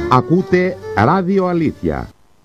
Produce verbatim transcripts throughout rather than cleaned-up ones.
Ακούτε Ράδιο Αλήθεια.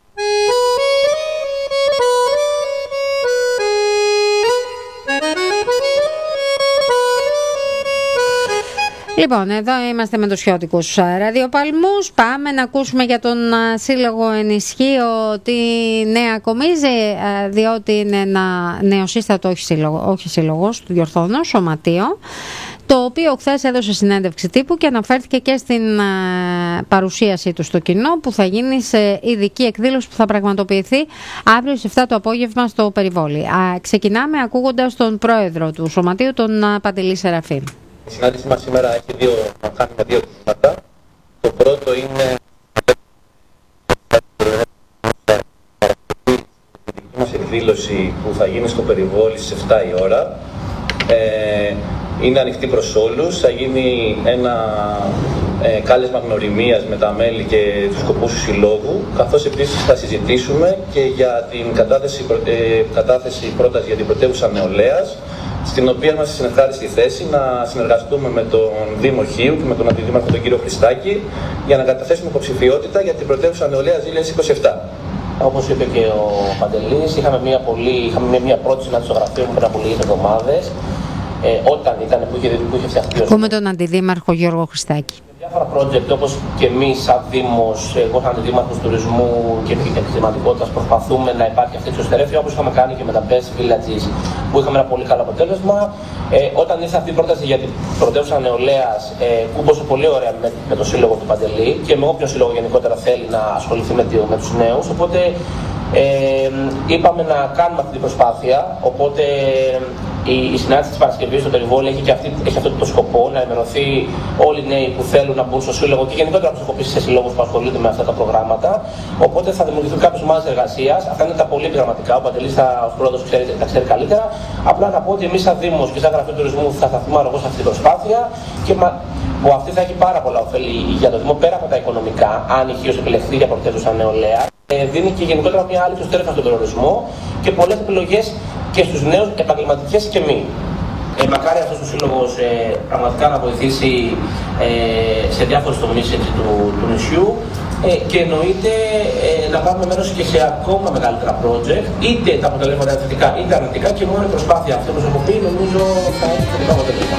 Λοιπόν, εδώ είμαστε με τους χιώτικους ραδιοπαλμούς. Πάμε να ακούσουμε για τον Σύλλογο Ενισχύω τη Νέα Κομίζη, διότι είναι ένα νεοσύστατο, όχι, σύλλογο, όχι σύλλογος, του διορθώνω, σωματείο, το οποίο χθες έδωσε συνέντευξη τύπου και αναφέρθηκε και στην παρουσίασή του στο κοινό, που θα γίνει σε ειδική εκδήλωση που θα πραγματοποιηθεί αύριο στις εφτά το απόγευμα στο Περιβόλι. Ξεκινάμε ακούγοντας τον πρόεδρο του σωματείου, τον Παντελή Σεραφή. Η συνάντησή μας σήμερα έχει δύο, να κάνει με δύο τμήματα. Το πρώτο είναι η δική μας εκδήλωση που θα γίνει στο Περιβόλι στις εφτά η ώρα. Ε, είναι ανοιχτή προς όλους. Θα γίνει ένα ε, κάλεσμα γνωριμίας με τα μέλη και τους σκοπούς του Συλλόγου, καθώς επίσης θα συζητήσουμε και για την κατάθεση, ε, κατάθεση πρόταση για την πρωτεύουσα νεολαίας, στην οποία είμαστε στην ευχάριστη θέση να συνεργαστούμε με τον Δήμο Χίου και με τον Αντιδήμαρχο τον κύριο Χριστάκη για να καταθέσουμε υποψηφιότητα για την πρωτεύουσα νεολαίας δύο χιλιάδες είκοσι επτά. Όπως είπε και ο Παντελής, είχαμε μια, πολύ, είχαμε μια πρώτη συνάντηση στο γραφείο μου πριν από λίγες εβδομάδες, ε, όταν ήταν που είχε, που είχε φτιαχτεί. Ακούμε τον Αντιδήμαρχο Γιώργο Χριστάκη. Διάφορα project, όπως και εμείς σαν Δήμος, εγώ σαν Αντιδήμαρχος Τουρισμού και Επιχειρηματικότητας, προσπαθούμε να υπάρχει αυτή η εξωστερεύεια, όπως είχαμε κάνει και με τα Best Villages, που είχαμε ένα πολύ καλό αποτέλεσμα. Ε, όταν ήρθε αυτή η πρόταση για την πρωτεύουσα νεολαίας, ε, κούμπωσε πολύ ωραία με, με το σύλλογο του Παντελή και με όποιον σύλλογο γενικότερα θέλει να ασχοληθεί με, με τους νέους. Οπότε ε, είπαμε να κάνουμε αυτή την προσπάθεια. Οπότε η, η συνάντηση της Παρασκευής στο Περιβόλι έχει, και αυτή, έχει αυτό το σκοπό, να ενημερωθεί όλοι οι νέοι που θέλουν να μπουν στο σύλλογο και γενικότερα να προσωπήσει σε συλλόγους που ασχολούνται με αυτά τα προγράμματα. Οπότε θα δημιουργηθούν κάποιες ομάδες εργασίας. Αυτά είναι τα πολύ επιγραμματικά. Ο Παντελής ως πρόεδρος τα ξέρει καλύτερα. Απλά να πω ότι εμείς σαν Δήμος και σαν Γραφείο Τουρισμού θα σταθούμε αρρωγός σε αυτή την προσπάθεια και που αυτή θα έχει πάρα πολλά ωφέλη για το Δήμο πέρα από τα οικονομικά, αν η Χίος επιλεχθεί για πρωτεύουσα νεολαία. Ε, δίνει και γενικότερα μια άλλη εξωστρέφεια στον προορισμό και πολλές επιλογές και στους νέους, επαγγελματικές και μη. Ε, μακάρι αυτός ο σύλλογος ε, πραγματικά να βοηθήσει ε, σε διάφορες τομείς έτσι, του, του νησιού ε, και εννοείται ε, να πάρουμε μέρος και σε ακόμα μεγαλύτερα project, είτε τα αποτελέσματα είναι θετικά είτε αρνητικά, και μόνο η προσπάθεια αυτή όπως έχω πει νομίζω θα έχει θετικά αποτελέσματα.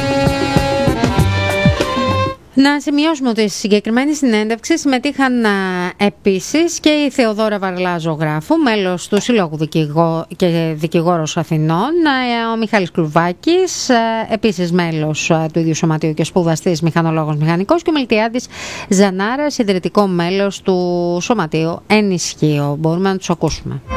Να σημειώσουμε ότι στη συγκεκριμένη συνέντευξη συμμετείχαν α, επίσης και η Θεοδόρα Βαρλά Ζωγράφου, μέλος του Συλλόγου Δικηγό... και Δικηγόρος Αθηνών, α, ο Μιχάλης Κλουβάκης, α, επίσης μέλος α, του ίδιου σωματείου και σπουδαστής μηχανολόγος μηχανικός, και ο Μιλτιάδης Ζανάρας, ιδρυτικό μέλος του σωματείου Ενισχύω. Μπορούμε να τους ακούσουμε.